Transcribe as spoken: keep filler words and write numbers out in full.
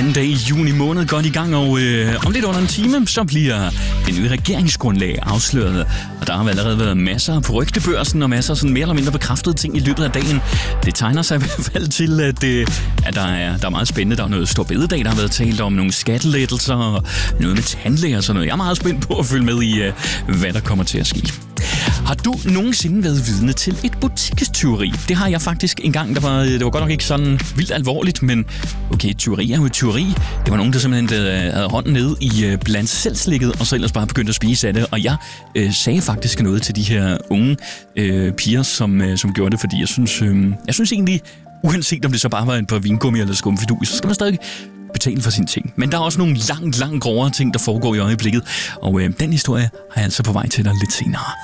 anden dag i juni måned godt i gang, og øh, om lidt under en time, så bliver det nye regeringsgrundlag afsløret. Og der har allerede været masser på rygtebørsen og masser af sådan mere eller mindre bekræftede ting i løbet af dagen. Det tegner sig i hvert fald til, at, øh, at der, er, der er meget spændende. Der er noget stor bededag, der har været talt om, nogle skattelettelser og noget med tandlæger og sådan noget. Jeg er meget spændt på at følge med i, øh, hvad der kommer til at ske. Har du nogensinde været vidne til et butikstyveri? Det har jeg faktisk en gang. Der var, det var godt nok ikke sådan vildt alvorligt, men okay, tyveri er jo et tyveri. Det var nogen, der simpelthen havde hånden nede i blandt selvslikket, og så ellers bare begyndte at spise af det. Og jeg øh, sagde faktisk noget til de her unge øh, piger, som, øh, som gjorde det, fordi jeg synes, øh, jeg synes egentlig, uanset om det så bare var et par vingummi eller skumfidus, så skal man stadig betale for sine ting. Men der er også nogle langt, langt grovere ting, der foregår i øjeblikket. Og øh, den historie har jeg altså på vej til dig lidt senere.